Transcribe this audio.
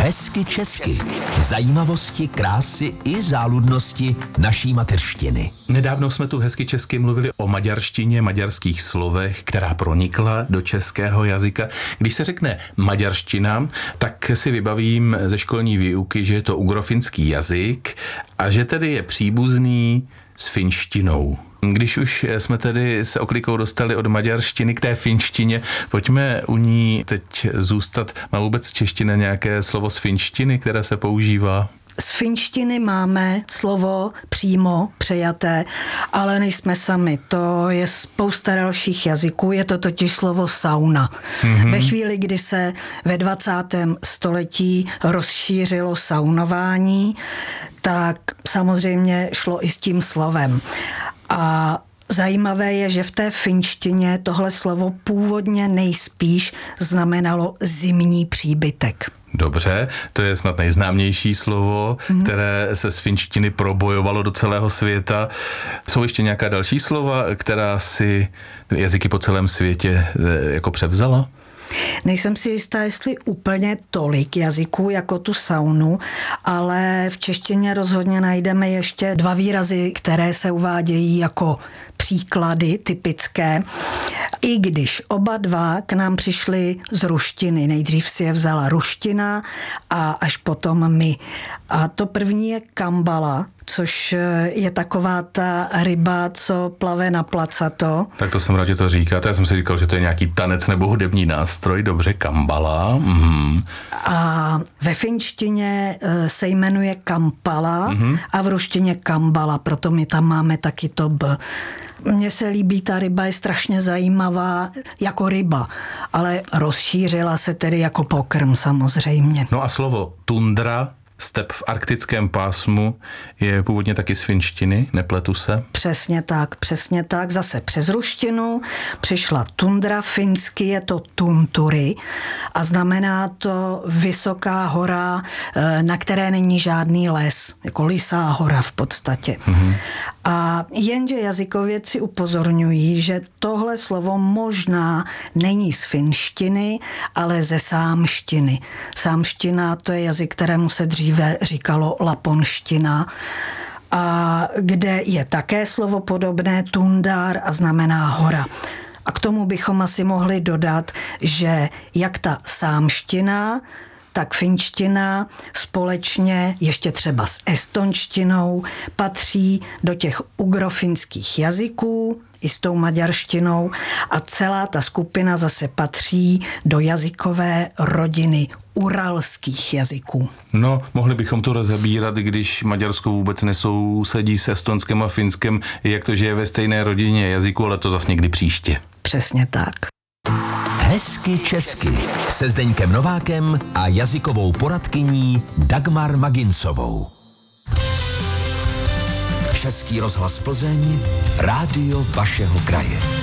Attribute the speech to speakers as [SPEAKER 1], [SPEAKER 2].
[SPEAKER 1] Hezky česky. Zajímavosti, krásy i záludnosti naší mateřštiny.
[SPEAKER 2] Nedávno jsme tu hezky česky mluvili o maďarštině, maďarských slovech, která pronikla do českého jazyka. Když se řekne maďarština, tak si vybavím ze školní výuky, že je to ugrofinský jazyk a že tedy je příbuzný s finštinou. Když už jsme tedy se oklikou dostali od maďarštiny k té finštině, pojďme u ní teď zůstat. Má vůbec čeština nějaké slovo z finštiny, které se používá?
[SPEAKER 3] Z finštiny máme slovo přímo přejaté, ale nejsme sami. To je spousta dalších jazyků, je to totiž slovo sauna. Ve chvíli, kdy se ve 20. století rozšířilo saunování, tak samozřejmě šlo i s tím slovem. A zajímavé je, že v té finštině tohle slovo původně nejspíš znamenalo zimní příbytek.
[SPEAKER 2] Dobře, to je snad nejznámější slovo, které se z finštiny probojovalo do celého světa. Jsou ještě nějaká další slova, která si jazyky po celém světě jako převzala?
[SPEAKER 3] Nejsem si jistá, jestli úplně tolik jazyků jako tu saunu, ale v češtině rozhodně najdeme ještě 2 výrazy, které se uvádějí jako příklady typické, i když oba dva k nám přišli z ruštiny. Nejdřív si je vzala ruština a až potom my. A to první je kambala, což je taková ta ryba, co plave na placato.
[SPEAKER 2] Tak to jsem rád, že to říkáte. Já jsem si říkal, že to je nějaký tanec nebo hudební nástroj. Dobře, kambala.
[SPEAKER 3] A ve finštině se jmenuje kampala a v ruštině kambala, proto my tam máme taky to b. Mně se líbí, ta ryba je strašně zajímavá jako ryba, ale rozšířila se tedy jako pokrm samozřejmě.
[SPEAKER 2] No a slovo tundra, step v arktickém pásmu, je původně taky z finštiny, nepletu se?
[SPEAKER 3] Přesně tak. Zase přes ruštinu přišla tundra, finsky je to tunturi a znamená to vysoká hora, na které není žádný les, jako lysá hora v podstatě. A jenže jazykovědci upozorňují, že tohle slovo možná není z finštiny, ale ze sámštiny. Sámština to je jazyk, kterému se dříve říkalo laponština, a kde je také slovo podobné tundar a znamená hora. A k tomu bychom asi mohli dodat, že jak ta sámština, tak finština společně ještě třeba s estonštinou patří do těch ugrofinských jazyků i s tou maďarštinou a celá ta skupina zase patří do jazykové rodiny uralských jazyků.
[SPEAKER 2] No, mohli bychom to rozebírat, když Maďarsko vůbec nesousedí s Estonskem a Finskem, jak to, že je ve stejné rodině jazyku, ale to zas někdy příště.
[SPEAKER 3] Přesně tak.
[SPEAKER 1] Hezky česky se Zdeňkem Novákem a jazykovou poradkyní Dagmar Maginsovou. Český rozhlas Plzeň, rádio vašeho kraje.